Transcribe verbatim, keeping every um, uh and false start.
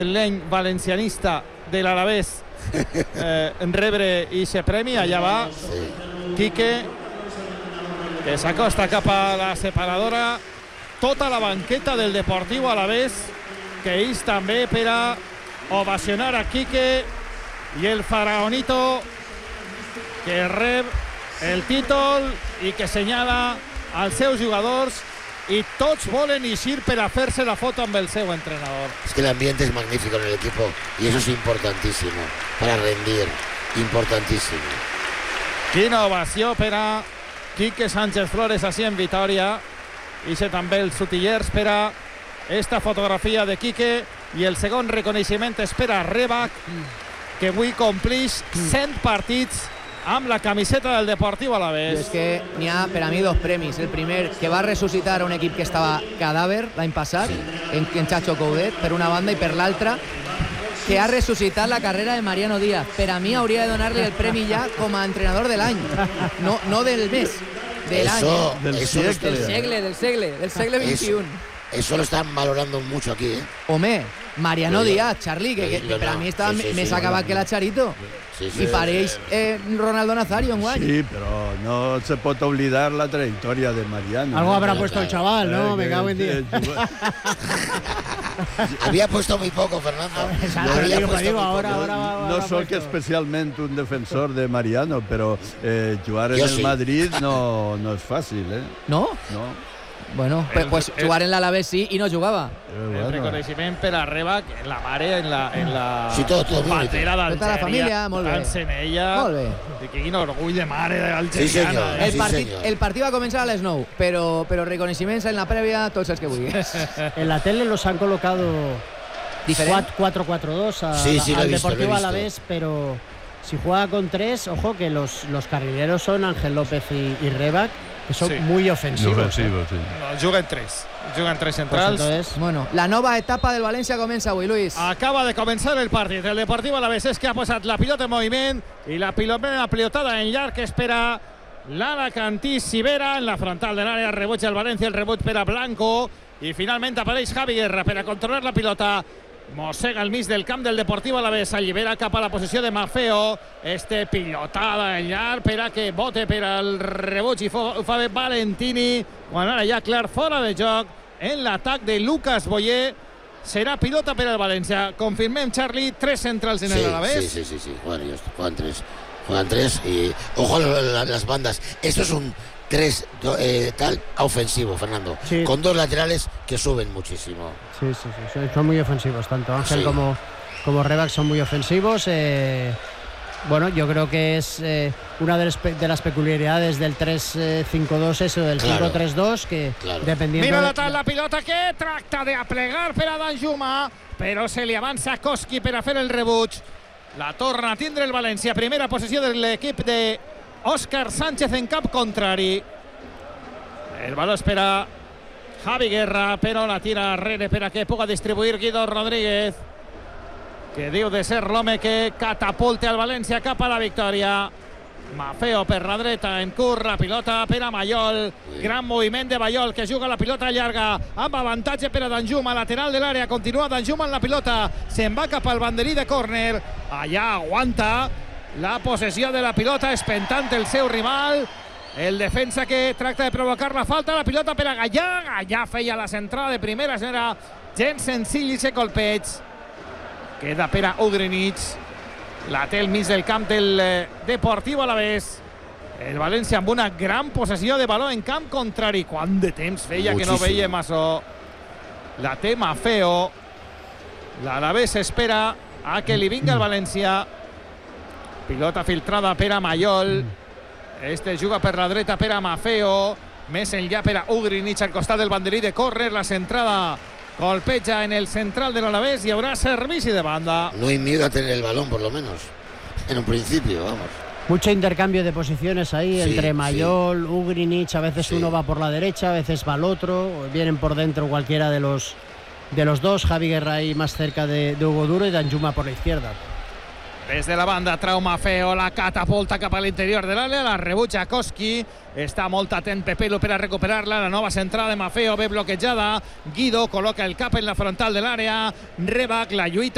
l'any valencianista de l'Alavés eh, en rebre aquest premi. Allà va Quique, que s'acosta cap a la separadora. Tota la banqueta del Deportiu Alavés que ells també per a ovacionar a Quique i el faraonito que rep el títol i que senyala als seus jugadors, y tots volen eixir per a fer-se la foto amb el seu entrenador. Es que el ambiente es magnífico en el equipo y eso es importantísimo para rendir, importantísimo. Quina ovació per a Quique Sánchez Flores així en Vitòria. I se també els sutillers per a esta fotografia de Quique, i el segon reconeixement és per a Rebac, que avui complix cent partits amb la camiseta del Deportiu Alavés. És que n'hi ha per a mi dos premis. El primer, que va ressuscitar un equip que estava cadàver l'any passat, sí. en, en Chacho Coudet, per una banda, i per l'altra, que ha ressuscitat la carrera de Mariano Díaz. Per a mi hauria de donar-li el premi ja com a entrenador de l'any, no, no del mes, de l'any. Eso, del, eso segle, del segle, del segle, del segle veintiuno. Eso, eso lo están valorando mucho aquí, ¿eh? Home, Mariano no, Díaz, Charlie, que, que, que per a mi estava sí, sí, més sí, acabat sí, que la Charito. Sí, sí, I pareix eh, Ronaldo Nazario en guany. Sí, pero no se puede olvidar la trayectoria de Mariano. Algo ¿no? habrá Pero, puesto claro, el chaval, ¿no? Me cago en Dios. Había puesto muy poco, Fernando. Exacto, Había digo, puesto digo, muy ahora, poco. ahora, ahora, No ahora soy que puesto. especialmente un defensor de Mariano, pero eh, jugar en Yo el sí. Madrid no, no es fácil, ¿eh? No? No. Bueno, pues, pues jugar en l'Alavés sí i no jugava. Pero El bueno. reconeixement per a Rebac, en la mare, en la, en la Sí, todo, todo bien. bandera d'Algèria. Tota la família, molt bé. Tant-se en ella. Molt bé. De quin orgull de mare Sí, senyor. d'algeriana. El Sí, partit, senyor. el partit va començar a les nou, però, però reconeixements en la prèvia, tots els que vulguis. En la tele los han colocado Diferent. cuatro cuatro dos a, Sí, sí, lo he al visto, lo he Deportivo visto. Alavés, pero si juega con tres, ojo que los, los carrileros son Ángel López y, y Rebac, que son Sí. muy ofensivos. Ofensivo, sí. No, juguen tres. Juguen tres Pues centrals. entonces, Bueno, la nova etapa del València comença avui, Luis. Acaba de començar el partit. El Deportiu Alavés és que ha posat la pilota en moviment i la pilota pilotada en llarg que espera l'Alacantí Sivera en la frontal de l'àrea. Rebuig el València, el rebuig per a Blanco i finalment apareix Javi Guerra per a controlar la pilota. Mossega al mig del camp del Deportiu Alavés, allibera cap a la posició de Mafeo. Este pilotada en llarg per a que bote per al rebuig i ho fa bé Valentini, quan ara ja clar fora de joc en l'atac de Lucas Boyer. Serà pilota per al València. Confirmem, Charlie, tres centrals en Sí, el Alavés. sí, sí, sí, sí. Juegan ellos, juegan tres. Juegan tres y ojo a la- las bandas. Esto es un tres eh, tal ofensivo, Fernando. Sí. Con dos laterales que suben muchísimo. sí, sí, sí, son- son muy ofensivos, tanto Ángel Sí. como, como Rebac son muy ofensivos. eh, bueno, yo creo que es eh, una de las, pe- de las peculiaridades del tres cinco dos, eso del Claro. cinco tres dos, que Claro. dependiendo... Mira de- l'atal la pilota que tracta de aplegar per a Danjuma, però se li avança Koski per a fer el rebuig. La torna a tindre el València. Primera possessió de l'equip de Òscar Sánchez en cap contrari. El baló espera Javi Guerra, però la tira arrere per a que puga distribuir Guido Rodríguez, que diu de ser l'home que catapulte al València cap a la victòria. Mafeo per la dreta, en curt, la pilota per a Mayol. Gran moviment de Mayol, que juga la pilota llarga amb avantatge per a Danjuma, lateral de l'àrea. Continua Danjuma en la pilota, se'n va cap al banderí de córner. Allà aguanta la possessió de la pilota, espentant el seu rival. El defensa que tracta de provocar la falta, la pilota per a Gallà. Gallà feia la centrada de primera, era gens senzill i se colpeig. Queda per a Ugrinic. La té al mig del camp del eh, Deportiu Alavés. El València amb una gran possessió de baló en camp contrari. Quant de temps feia Muchísimo. que no veiem això. La té Mafeo. L'Alavés espera a que li vinga el València. Pilota filtrada per a Mayol. Este juga per la dreta per a Mafeo. Més enllà per a Ugrinic al costat del banderí de córner. La centrada golpeja en el central de l'Alavés i haurà servici de banda. No hay miedo a tener el balón, por lo menos. En un principio, vamos. Mucho intercambio de posiciones ahí Sí, entre Mayol, Ugrinic. A veces Sí. uno va por la derecha, a veces va al otro. Vienen por dentro cualquiera de los, de los dos. Javi Guerra ahí más cerca de, de Hugo Duro y Danjuma por la izquierda. Des de la banda, trau Mafeo, la catapulta cap a l'interior de l'àrea, la rebutja Koski, està molt atent Pepelu per a recuperar-la, la nova centrada de Mafeo ve bloquejada, Guido col·loca el cap en la frontal de l'àrea, Rebac, la lluita